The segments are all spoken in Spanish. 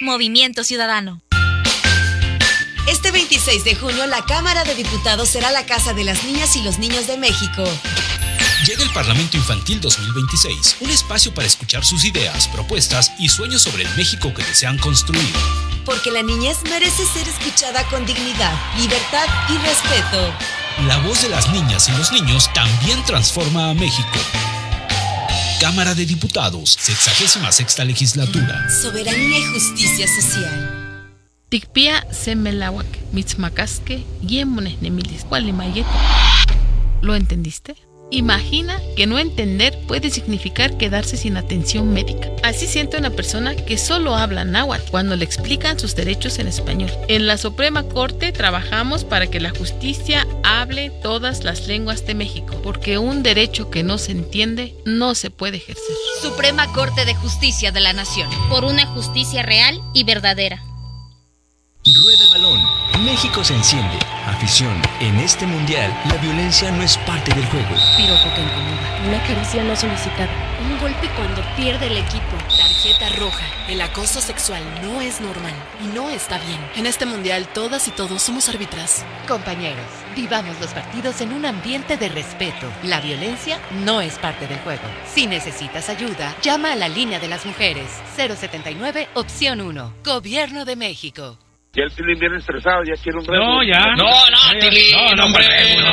Movimiento Ciudadano. Este 26 de junio, la Cámara de Diputados será la casa de las niñas y los niños de México. Llega el Parlamento Infantil 2026, un espacio para escuchar sus ideas, propuestas y sueños sobre el México que desean construir. Porque la niñez merece ser escuchada con dignidad, libertad y respeto. La voz de las niñas y los niños también transforma a México. Cámara de Diputados, 66ª Legislatura. Soberanía y justicia social. Tikpia semelawak, mitzmacasque, yemones nemilis, gualimayet. ¿Lo entendiste? Imagina que no entender puede significar quedarse sin atención médica. Así siente una persona que solo habla náhuatl cuando le explican sus derechos en español. En la Suprema Corte trabajamos para que la justicia hable todas las lenguas de México, porque un derecho que no se entiende no se puede ejercer. Suprema Corte de Justicia de la Nación. Por una justicia real y verdadera. Rueda el balón. México se enciende. Afición. En este mundial, la violencia no es parte del juego. Piropo que incomoda. Una caricia no solicitada. Un golpe cuando pierde el equipo. Tarjeta roja. El acoso sexual no es normal y no está bien. En este mundial, todas y todos somos árbitras. Compañeros, vivamos los partidos en un ambiente de respeto. La violencia no es parte del juego. Si necesitas ayuda, llama a la línea de las mujeres. 079, opción 1. Gobierno de México. Ya el Tilín viene estresado, ya quiere un Red Bull. No, ya. No, Tilín. No, hombre.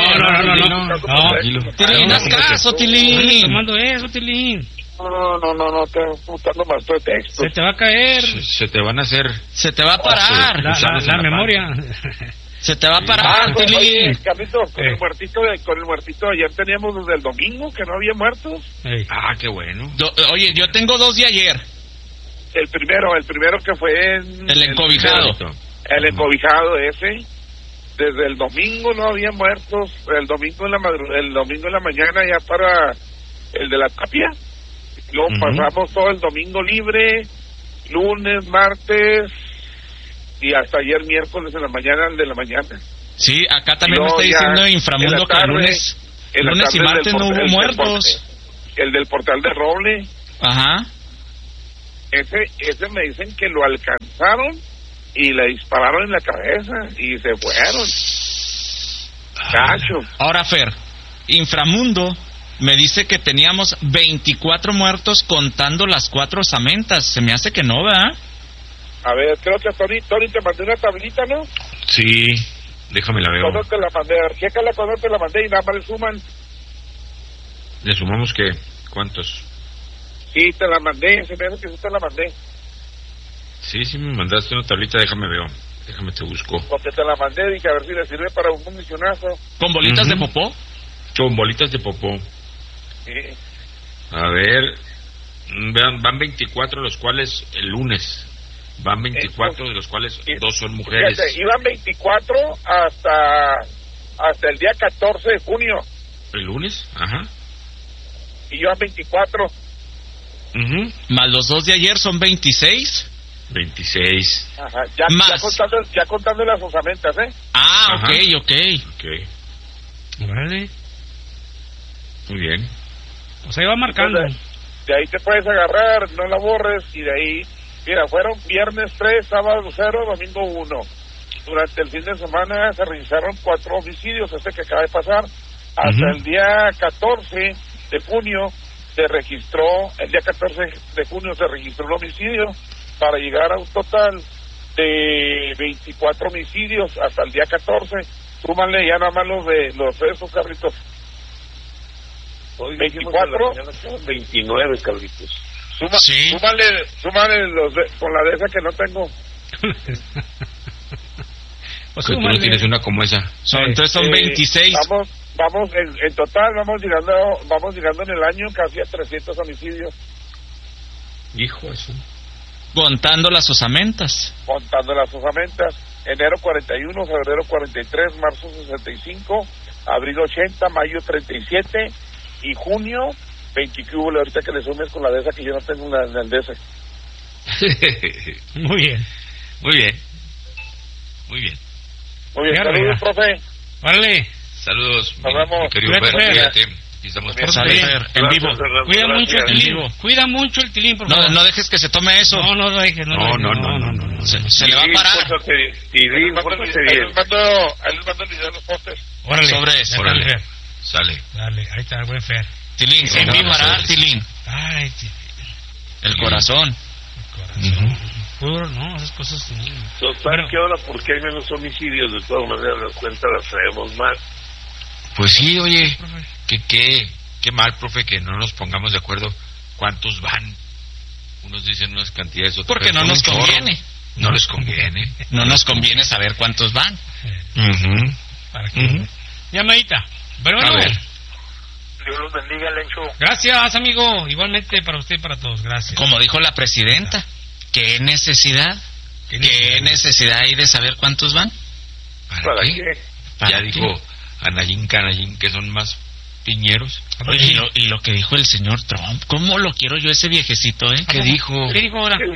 No. Tilín, haz caso, Tilín. Estoy tomando eso, Tilín. No, te buscando más de texto. Se te va a caer. Se te van a hacer. Se te va a parar. La memoria. Se te va a parar, Tilín. Oye, Carlitos, con el muertito, ayer teníamos desde el domingo que no había muertos. Ah, qué bueno. Oye, yo tengo 2 de ayer. El primero que fue en... El encobijado. El encobijado ese. Desde el domingo no había muertos. El domingo en la mañana ya para el de la Tapia. Luego pasamos todo el domingo libre, lunes, martes y hasta ayer miércoles en la mañana, el de la mañana. Sí, acá también me está diciendo Inframundo que el lunes y martes no hubo muertos. El del Portal de Roble. Ajá. Ese me dicen que lo alcanzaron y le dispararon en la cabeza y se fueron. Cacho. Ahora, Fer, Inframundo me dice que teníamos 24 muertos contando las 4 osamentas. Se me hace que no, ¿verdad? A ver, creo que Tony te mandé una tablita, ¿no? Sí, déjame la veo. ¿Cuándo te la mandé? A ver, chécala cuando te la mandé y nada más le suman. ¿Le sumamos qué? ¿Cuántos? Sí, te la mandé, se me hace que sí te la mandé. Sí, me mandaste una tablita, déjame te busco. Porque te la mandé, dije a ver si le sirve para un municionazo. ¿Con bolitas de popó? Con bolitas de popó. Sí. A ver, van 24, los cuales el lunes. Van 24, de los cuales 2 son mujeres. Fíjate, iban 24 hasta el día 14 de junio. ¿El lunes? Ajá. Y iban 24. Más los 2 de ayer son 26. 26. Ajá, ya contando las osamentas, ¿eh? Ah, ajá. Ok. Vale. Muy bien. O sea, iba marcando. Entonces, de ahí te puedes agarrar, no la borres, y de ahí, mira, fueron viernes 3, sábado 0, domingo 1. Durante el fin de semana se registraron 4 homicidios, que acaba de pasar. Hasta el día 14 de junio se registró un homicidio para llegar a un total de 24 homicidios hasta el día 14. Súmanle ya nada más los esos, Carlitos. 24, 29, Carlitos. Súmale con la de esa que no tengo. Pues tú no tienes una como esa. Entonces son 26. Vamos en total vamos llegando en el año casi a 300 homicidios. Hijo eso. Contando las osamentas. Enero 41, febrero 43, marzo 65, abril 80, mayo 37 y junio 20. Ahorita que le sumes con la de esa que yo no tengo una de esa. Muy bien. Saludos, profe. Vale. Saludos. Nos vemos. Querido Fer, cuídate. aquí estamos. En vivo. Cuida mucho el Tilín. Cuida mucho el Tilín, por favor. No dejes que se tome eso. No lo dejes. No. Se le va a parar. Tilín, pórtese bien. Ahí les mando el video de los postes. Órale. Sale. Dale, ahí está el buen Fer. Tilín, en vivo parar, Tilín. Ay, Tilín. El corazón. Puro, no, esas cosas. Total, ¿qué hora? Porque hay menos homicidios. De todas maneras, las cuentas las traemos mal. Pues sí, oye, qué mal, profe, que no nos pongamos de acuerdo cuántos van. Unos dicen unas cantidades, otros. Porque no nos conviene. No les conviene. No nos conviene saber cuántos van. ¿Para qué? Llamadita. Pero bueno. A ver. Dios los bendiga, Lencho. Gracias, amigo. Igualmente para usted y para todos. Gracias. Como dijo la presidenta, ¿qué necesidad? ¿Qué necesidad hay de saber cuántos van? ¿Para qué? Ya dijo Anayín Canayín que son más piñeros. Oye, y lo que dijo el señor Trump, ¿cómo lo quiero yo ese viejecito, eh? ¿Qué dijo? ¿Qué dijo ahora?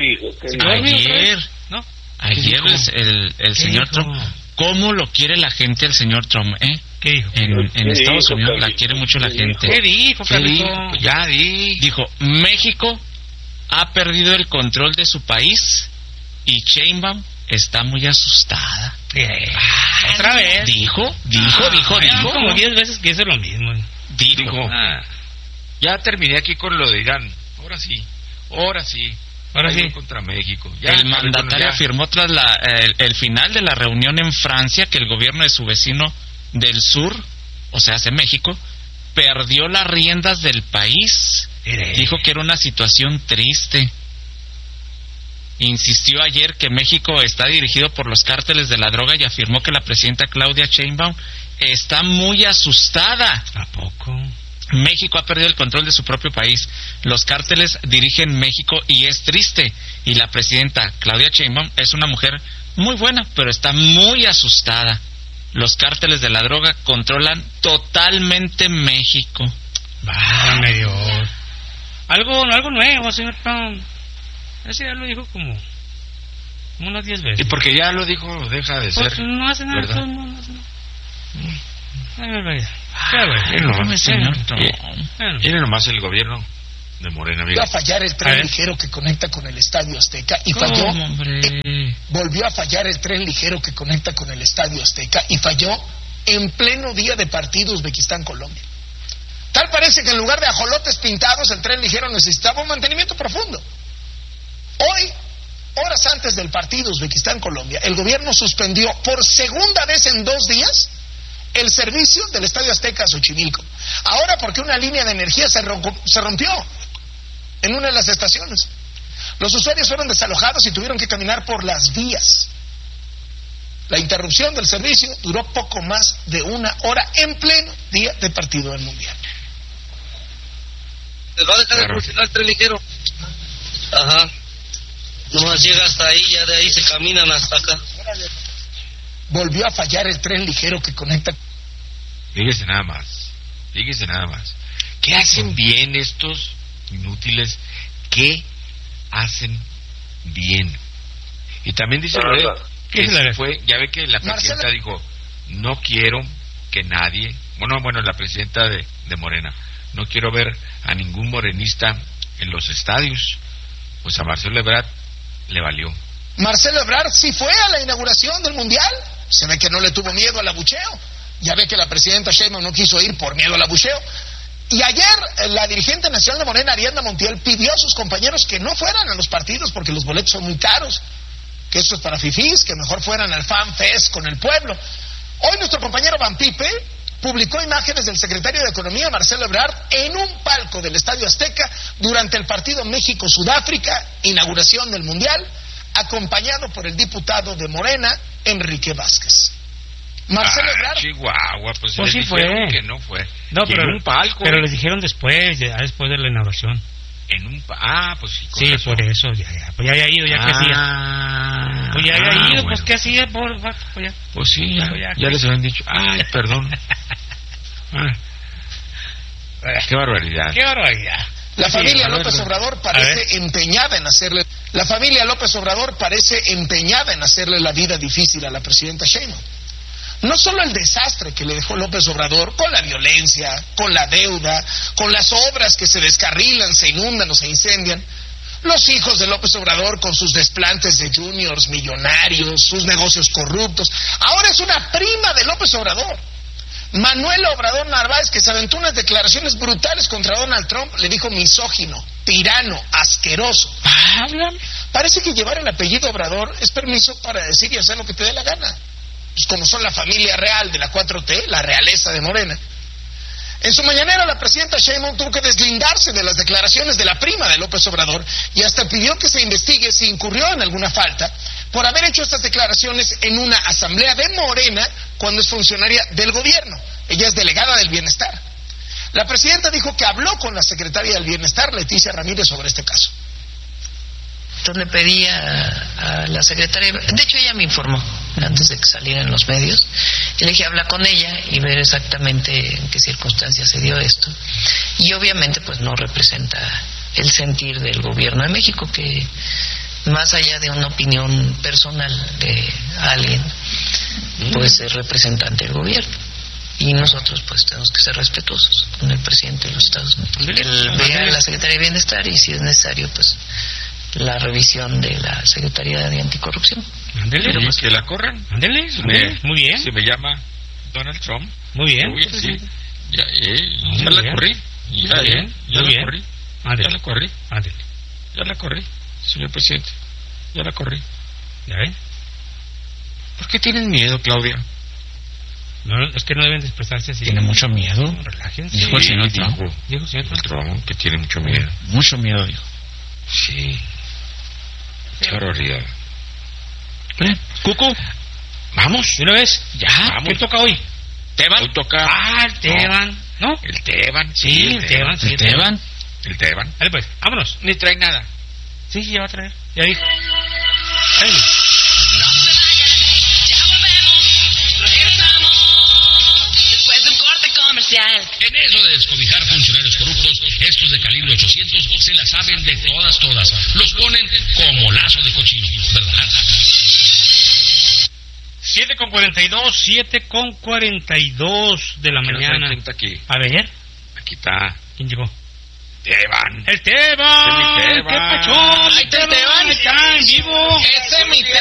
Ayer el señor Trump, ¿cómo lo quiere la gente el señor Trump, eh? ¿Qué dijo? En Estados Unidos la quiere mucho la gente. ¿Qué dijo, Carlito? Ya dijo, México ha perdido el control de su país y Sheinbaum está muy asustada. Otra vez. Dijo. Como 10 veces que es lo mismo. Dijo. Ya terminé aquí con lo de Irán. Ahora sí. Contra México. Ya, el mandatario afirmó tras el final de la reunión en Francia que el gobierno de su vecino del sur, o sea, hace México, perdió las riendas del país. Dijo que era una situación triste. Insistió ayer que México está dirigido por los cárteles de la droga y afirmó que la presidenta Claudia Sheinbaum está muy asustada. ¿A poco? México ha perdido el control de su propio país. Los cárteles dirigen México y es triste. Y la presidenta Claudia Sheinbaum es una mujer muy buena, pero está muy asustada. Los cárteles de la droga controlan totalmente México. Válgame Dios. Algo nuevo, señor Trump. Ese ya lo dijo como unas 10 veces. Y porque ya lo dijo, deja de pues ser. No hace nada. ¿verdad? No hace nada. Miren nomás el gobierno de Morena. Volvió a fallar el tren ligero que conecta con el Estadio Azteca y falló. Volvió a fallar el tren ligero que conecta con el Estadio Azteca y falló en pleno día de partido Uzbekistán-Colombia. Tal parece que en lugar de ajolotes pintados, el tren ligero necesitaba un mantenimiento profundo. Hoy, horas antes del partido Uzbekistán-Colombia, el gobierno suspendió por segunda vez en 2 días el servicio del Estadio Azteca a Xochimilco. Ahora porque una línea de energía se rompió en una de las estaciones. Los usuarios fueron desalojados y tuvieron que caminar por las vías. La interrupción del servicio duró poco más de 1 hora en pleno día de partido del Mundial. ¿Les va a dejar de funcionar el tren ligero? Ajá. Nomás llega hasta ahí, ya de ahí se caminan hasta acá. Volvió a fallar el tren ligero que conecta. Fíjese nada más. ¿Qué hacen bien estos inútiles? ¿Qué hacen bien? Y también dice que ya ve que la presidenta dijo, no quiero que nadie, bueno, la presidenta de Morena, no quiero ver a ningún morenista en los estadios. Pues a Marcelo Ebrard le valió. Marcelo Ebrard sí fue a la inauguración del Mundial. Se ve que no le tuvo miedo al abucheo. Ya ve que la presidenta Sheinbaum no quiso ir por miedo al abucheo. Y ayer la dirigente nacional de Morena, Ariadna Montiel, pidió a sus compañeros que no fueran a los partidos porque los boletos son muy caros, que esto es para fifís, que mejor fueran al Fan Fest con el pueblo. Hoy nuestro compañero Van Pipe publicó imágenes del secretario de Economía, Marcelo Ebrard, en un palco del Estadio Azteca durante el partido México-Sudáfrica, inauguración del Mundial, acompañado por el diputado de Morena, Enrique Vázquez. Marcelo Ebrard. Chihuahua, pues sí fue. Que no fue. No, pero, en un palco. Pero les dijeron después de la inauguración. Pues sí. Sí, razón. Por eso, pues ya había ido, ya qué hacía. Pues ya había ido, bueno. Pues qué hacía, Pues sí, ya les habían dicho. Ay, perdón. Qué barbaridad. La familia López Obrador parece empeñada en hacerle. La familia López Obrador parece empeñada en hacerle la vida difícil a la presidenta Sheinbaum. No solo el desastre que le dejó López Obrador con la violencia, con la deuda, con las obras que se descarrilan, se inundan o se incendian, los hijos de López Obrador con sus desplantes de juniors millonarios, sus negocios corruptos. Ahora es una prima de López Obrador. Manuel Obrador Narváez, que se aventó unas declaraciones brutales contra Donald Trump, le dijo misógino, tirano, asqueroso. Parece que llevar el apellido Obrador es permiso para decir y hacer lo que te dé la gana. Pues como son la familia real de la 4T, la realeza de Morena. En su mañanera, la presidenta Sheinbaum tuvo que deslindarse de las declaraciones de la prima de López Obrador y hasta pidió que se investigue si incurrió en alguna falta por haber hecho estas declaraciones en una asamblea de Morena cuando es funcionaria del gobierno. Ella es delegada del Bienestar. La presidenta dijo que habló con la secretaria del Bienestar, Leticia Ramírez, sobre este caso. Entonces le pedí a la secretaria, de hecho ella me informó antes de que saliera en los medios, y le dije habla con ella y ver exactamente en qué circunstancias se dio esto, y obviamente pues no representa el sentir del gobierno de México, que más allá de una opinión personal de alguien, pues es representante del gobierno. Y nosotros pues tenemos que ser respetuosos con el presidente de los Estados Unidos. Él ve a la Secretaría de Bienestar y si es necesario pues la revisión de la Secretaría de Anticorrupción. Ándele, pues, que la corran. Ándele, muy bien. Si me llama Donald Trump. Muy bien. Sí. Ya la corrí. Ya la corrí. Ándele. Ya la corrí. Ándele. Ya la corrí, señor presidente. Ya la corrí. ¿Ya ven? ¿Por qué tienen miedo, Claudia? No, es que no deben expresarse así. ¿Tiene mucho miedo? Relájense. Dijo el señor Trump. Dijo el señor Trump que tiene mucho miedo. Mucho miedo, dijo. Sí. Qué barbaridad. Cucu, vamos. ¿De una vez? Ya. Vamos. ¿Quién toca hoy? ¿Teban? Hoy toca. El Teban. ¿No? El Teban. Sí, el Teban. ¿El Teban? El Teban. Dale pues, vámonos. Ni trae nada. Sí, ya va a traer. Ya dijo. Dale. En eso de descobijar funcionarios corruptos, estos de calibre 800 se la saben de todas. Los ponen como lazo de cochino, ¿verdad? 7:42 de la mañana. ¿Quién está aquí? A ver. Aquí está. ¿Quién llegó? Teban. ¡El Teban! ¡El Teban! ¡Qué pachón! ¡Ahí está el Teban! ¡Está en vivo! ¡Ese es mi Teban!